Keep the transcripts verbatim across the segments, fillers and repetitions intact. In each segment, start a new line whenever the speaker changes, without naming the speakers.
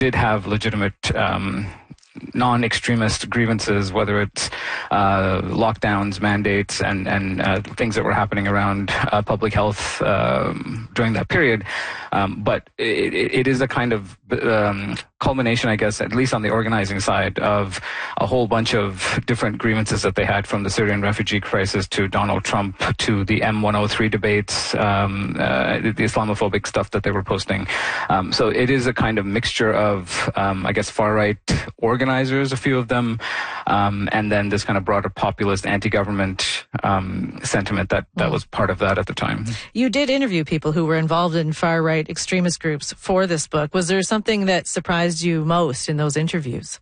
did have legitimate um, non-extremist grievances, whether it's uh, lockdowns, mandates, and and uh, things that were happening around uh, public health um, during that period. Um, but it, it is a kind of um, culmination, I guess, at least on the organizing side, of a whole bunch of different grievances that they had, from the Syrian refugee crisis to Donald Trump to the M one oh three debates, um, uh, the Islamophobic stuff that they were posting. Um, so it is a kind of mixture of, um, I guess, far-right organizers, a few of them, um, and then this kind of broader populist anti-government um, sentiment that, that mm. was part of that at the time.
You did interview people who were involved in far-right extremist groups for this book. Was there something that surprised you most in those interviews?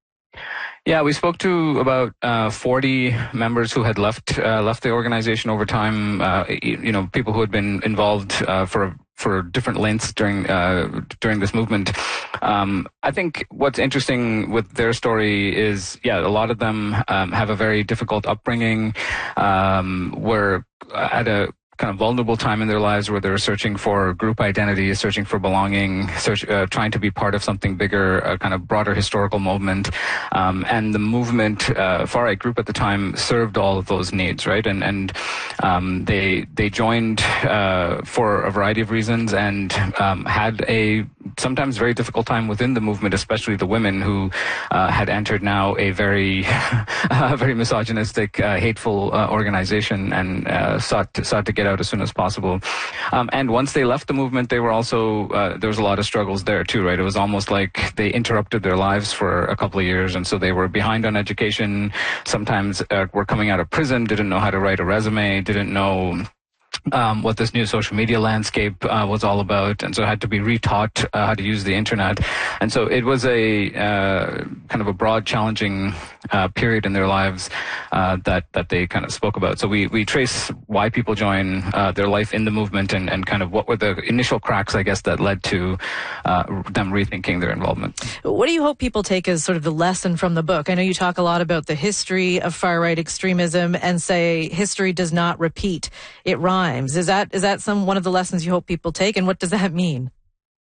Yeah, we spoke to about uh, forty members who had left uh, left the organization over time. Uh, you know, people who had been involved uh, for for different lengths during uh, during this movement. Um, I think what's interesting with their story is, yeah, a lot of them um, have a very difficult upbringing. Um, were at a kind of vulnerable time in their lives where they're searching for group identity, searching for belonging, search, uh, trying to be part of something bigger, a kind of broader historical movement. Um, and the movement, uh, far-right group at the time, served all of those needs, right? And and um, they they joined uh, for a variety of reasons, and um, had a sometimes very difficult time within the movement, especially the women who uh, had entered now a very uh, very misogynistic, uh, hateful uh, organization, and uh, sought to, sought to get out as soon as possible. Um, and once they left the movement, they were also, uh, there was a lot of struggles there too, right? It was almost like they interrupted their lives for a couple of years, and so they were behind on education, sometimes uh, were coming out of prison, didn't know how to write a resume, didn't know Um, what this new social media landscape uh, was all about, and so had to be retaught uh, how to use the internet. And so it was a uh, kind of a broad, challenging uh, period in their lives uh, that that they kind of spoke about. So we we trace why people join, uh, their life in the movement, and, and kind of what were the initial cracks, I guess, that led to uh, them rethinking their involvement.
What do you hope people take as sort of the lesson from the book? I know you talk a lot about the history of far-right extremism and say history does not repeat, it rhymes. Is that is that some one of the lessons you hope people take, and what does that mean?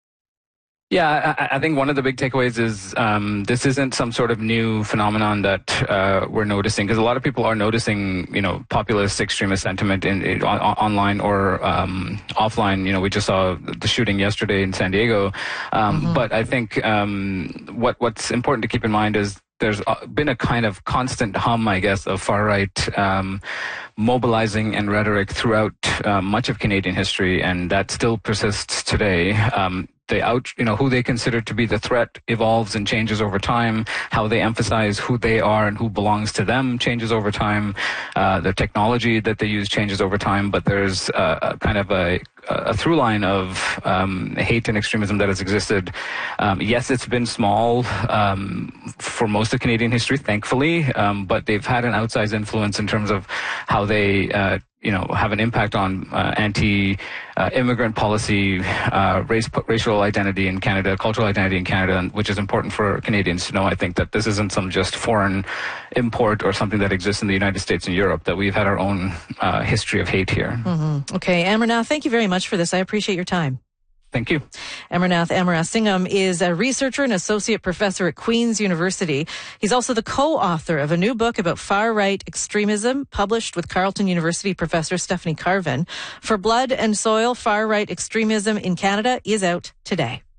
Yeah, I, I think one of the big takeaways is um, this isn't some sort of new phenomenon that uh, we're noticing, because a lot of people are noticing, you know, populist extremist sentiment in, in on, online or um, offline. You know, we just saw the shooting yesterday in San Diego, um, mm-hmm. but I think um, what what's important to keep in mind is there's been a kind of constant hum, I guess, of far-right um, mobilizing and rhetoric throughout uh, much of Canadian history, and that still persists today. Um, they out, you know, who they consider to be the threat evolves and changes over time. How they emphasize who they are and who belongs to them changes over time. Uh, the technology that they use changes over time, but there's uh, a kind of a a through line of um, hate and extremism that has existed. Um, yes, it's been small um, for most of Canadian history, thankfully, um, but they've had an outsized influence in terms of how they, uh, you know, have an impact on uh, anti-immigrant uh, policy, uh, race, racial identity in Canada, cultural identity in Canada, which is important for Canadians to know. I think that this isn't some just foreign import or something that exists in the United States and Europe, that we've had our own uh, history of hate here.
Mm-hmm. Okay, Amarnath, thank you very much for this. I appreciate your time.
Thank you.
Amarnath Amarasingam is a researcher and associate professor at Queen's University. He's also the co-author of a new book about far-right extremism, published with Carleton University professor Stephanie Carvin. For Blood and Soil, Far-Right Extremism in Canada is out today.